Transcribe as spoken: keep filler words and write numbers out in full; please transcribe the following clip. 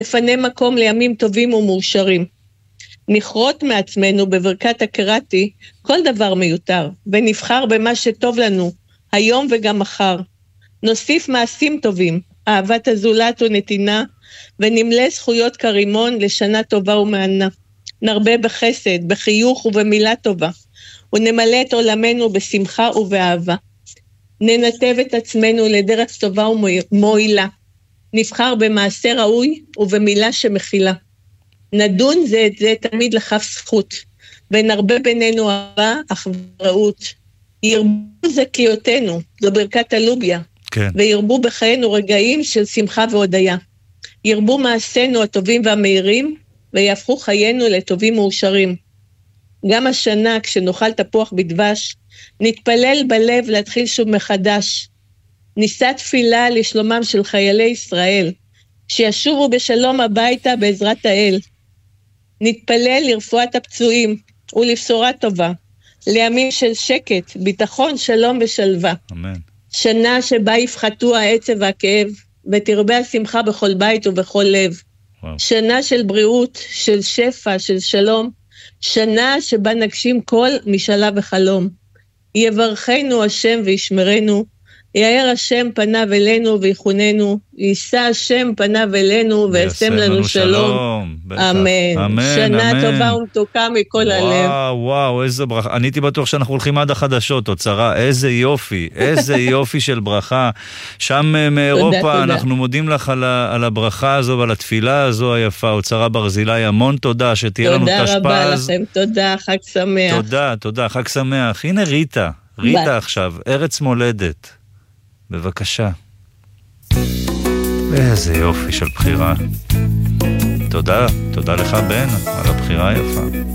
נפנה מקום לימים טובים ומאושרים. נכרות מעצמנו בברכת הקראתי כל דבר מיותר, ונבחר במה שטוב לנו, היום וגם מחר. נוסיף מעשים טובים, אהבת הזולת ונתינה, ונמלא זכויות כרימון לשנה טובה ומענה. נרבה בחסד, בחיוך ובמילה טובה, ונמלא את עולמנו בשמחה ובאהבה. ננתב את עצמנו לדרך טובה ומועילה. נבחר במעשה ראוי ובמילה שמכילה. נדון זה את זה תמיד לכף זכות, ונרבה בינינו אהבה, אחוואות. ירבו זכיותנו, זו ברכת הלוביה, כן. וירבו בחיינו רגעים של שמחה והודיה. ירבו מעשינו הטובים והמהירים, ויהפכו חיינו לטובים מאושרים. גם השנה, כשנאכל תפוח בדבש, נתפלל בלב להתחיל שוב מחדש. נישא תפילה לשלומם של חיילי ישראל, שישובו בשלום הביתה בעזרת האל. נתפלל לרפואת הפצועים ולבשורה טובה, לימים של שקט, ביטחון, שלום ושלווה. אמן. שנה שבה יפחתו העצב והכאב, ותרבה השמחה בכל בית ובכל לב. וואו. שנה של בריאות, של שפע, של שלום. שנה שבה נגשים כל משאלה וחלום. יברכנו השם וישמרנו, יאר השם פניו אלינו ויחוננו, יישא השם פניו אלינו וישם לנו שלום. אמן. אמן. שנה אמן. טובה ומתוקה מכל הלב. וואו, וואו, איזה ברכה. אני הייתי בטוח שאנחנו הולכים עד החדשות, אוצרה, איזה יופי, איזה יופי של ברכה. שם מאירופה, תודה, אנחנו תודה. מודים לך על, ה, על הברכה הזו ועל התפילה הזו היפה, אוצרה ברזילי, המון תודה, שתהיה לנו תשפ"ז. תודה רבה לכם, תודה, חג שמח. תודה, תודה, חג שמח. הנה ריטה, ריטה ביי. עכשיו, ארץ מולדת. בבקשה. איזה יופי של בחירה. תודה, תודה לך בן על הבחירה היפה.